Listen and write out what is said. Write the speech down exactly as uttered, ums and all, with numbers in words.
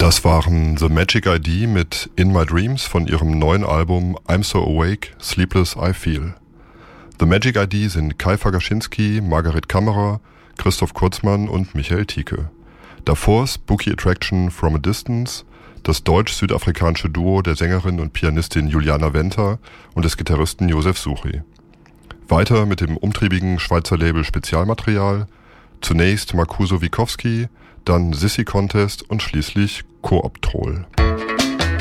Das waren The Magic I D mit In My Dreams von ihrem neuen Album I'm So Awake, Sleepless I Feel. The Magic I D sind Kai Fagaschinski, Margaret Kammerer, Christoph Kurzmann und Michael Thieke. Davor Spooky Attraction From a Distance, das deutsch-südafrikanische Duo der Sängerin und Pianistin Juliana Venter und des Gitarristen Josef Suchi. Weiter mit dem umtriebigen Schweizer Label Spezialmaterial, zunächst Marcuso Wikowski, dann Sissy Contest und schließlich Cooptrol.